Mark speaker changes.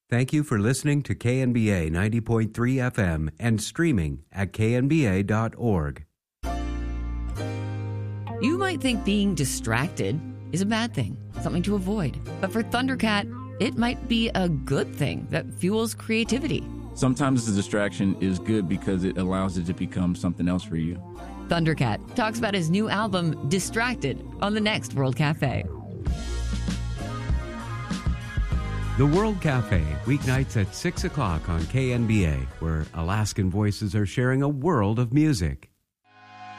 Speaker 1: Thank you for listening to KNBA 90.3 FM and streaming at knba.org.
Speaker 2: You might think being distracted is a bad thing, something to avoid. But for Thundercat, it might be a good thing that fuels creativity.
Speaker 3: Sometimes the distraction is good because it allows it to become something else for you.
Speaker 2: Thundercat talks about his new album, Distracted, on the next World Cafe.
Speaker 1: The World Cafe, weeknights at 6 o'clock on KNBA, where Alaskan voices are sharing a world of music.